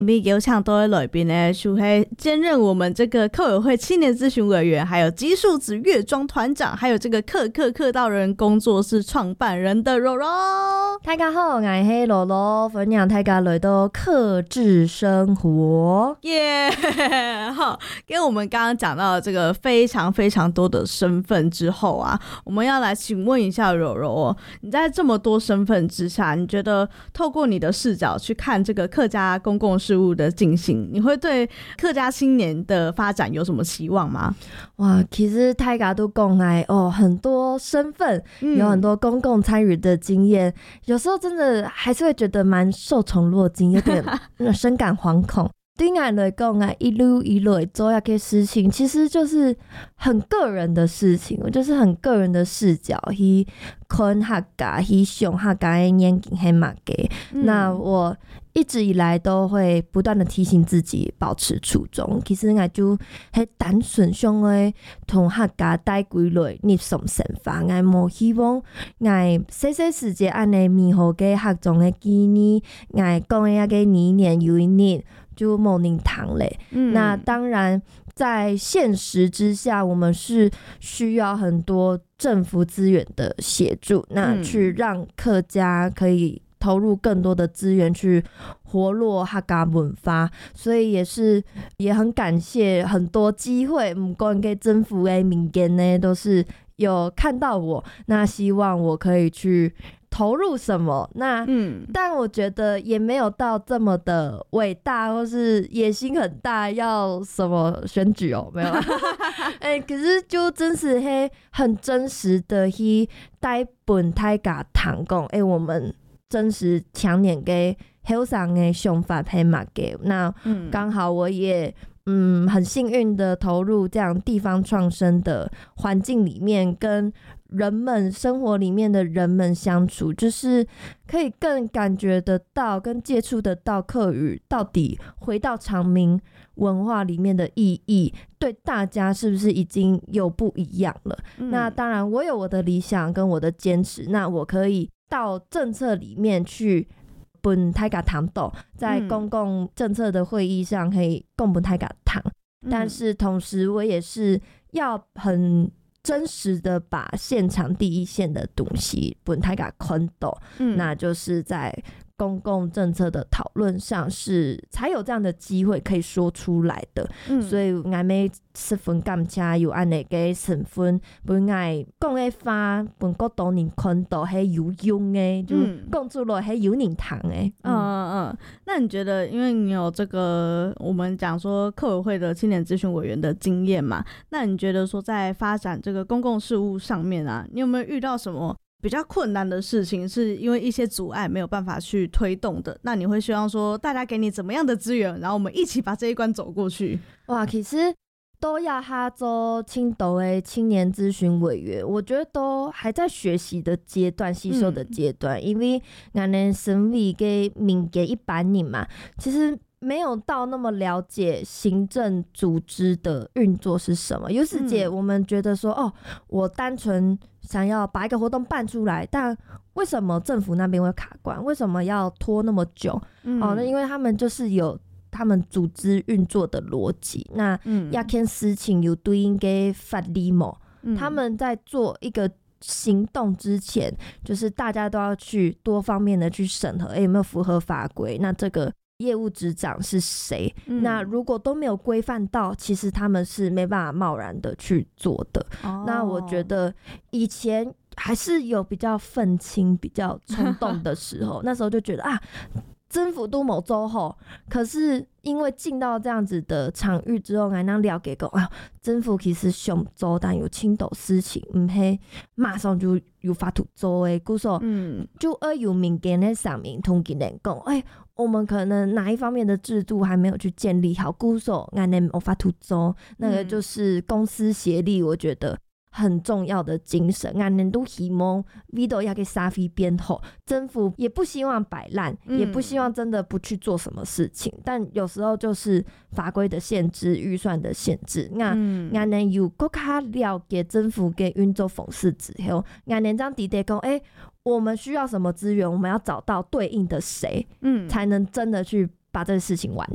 咪有抢都会来宾呢，就会兼任我们这个客委会青年咨询委员，还有基数子乐庄团长，还有这个客道人工作室创办人的柔柔。 大家好，我是柔柔，分享大家来到客制生活。 耶、好，跟我们刚刚讲到的这个非常非常多的身份之后啊，我们要来请问一下柔柔哦，你在这么多身份之下，你觉得透过你的视角去看这个客家公共事务的进行，你会对客家青年的发展有什么期望吗？ 哇，其实大家都讲很多身份，有很多公共参与的经验，有时候真的还是会觉得蛮受宠若惊，有点深感惶恐。对我来讲一路以来做那些事情，其实就是很个人的事情，我就是很个人的视角去看客家，去想客家的眼睛黑马给。那我一直以来都会不断的提醒自己保持初衷，其实我就很单纯想的同客家带归来日常生活，我无希望我细细时节安尼美好嘅客中的纪念，我讲的那个年年有一年就没人堂嘞。那当然在现实之下，我们是需要很多政府资源的协助，那去让客家可以投入更多的资源去活络客家文化，所以也很感谢很多机会，不管给政府的民间呢都是有看到我，那希望我可以去投入什么，那但我觉得也没有到这么的伟大，或是野心很大，要什么选举没有可是就真是很真实的去带本大家谈讲我们真实强点给后上的想法配嘛给，那刚好我也很幸运的投入这样地方创生的环境里面，跟人们生活里面的人们相处，就是可以更感觉得到跟接触得到客语到底回到长明文化里面的意义，对大家是不是已经有不一样了。那当然我有我的理想跟我的坚持，那我可以到政策里面去本大家谈到，在公共政策的会议上可以共本大家谈，但是同时我也是要很真实的把现场第一线的东西本大家看到，那就是在公共政策的讨论上是才有这样的机会可以说出来的。所以我们十分感谢有这样的身份，本我讲的话本国多人看到是有用的，就讲出来是有人听的。 那你觉得，因为你有这个我们讲说客委会的青年咨询委员的经验嘛，那你觉得说在发展这个公共事务上面啊，你有没有遇到什么比较困难的事情，是因为一些阻碍没有办法去推动的？那你会希望说大家给你怎么样的资源，然后我们一起把这一关走过去？哇， 其实都要他做青岛的青年咨询委员，我觉得都还在学习的阶段，吸收的阶段，因为我们身为给民间一般人嘛，其实没有到那么了解行政组织的运作是什么。有时节我们觉得说我单纯想要把一个活动办出来，但为什么政府那边会卡关？为什么要拖那么久？那因为他们就是有他们组织运作的逻辑，那要看事情有对应给法律嘛，他们在做一个行动之前，就是大家都要去多方面的去审核，有没有符合法规？那这个业务执掌是谁？那如果都没有规范到，其实他们是没办法贸然的去做的。那我觉得以前还是有比较愤青、比较冲动的时候，那时候就觉得政府都没做好，可是因为进到这样子的场域之后，才能了解说政府其实想做，但有青岛事情不是马上就有法度做的，故说就有民间的上面同他们讲我们可能哪一方面的制度还没有去建立好，故说我们没法度做，那个就是公私协力，我觉得很重要的精神，我们都希望味道要给沙飞变好，政府也不希望摆烂，也不希望真的不去做什么事情，但有时候就是法规的限制、预算的限制。我们有更加了解政府给运作方式之后，我们这样直接说我们需要什么资源，我们要找到对应的谁，才能真的去把这个事情完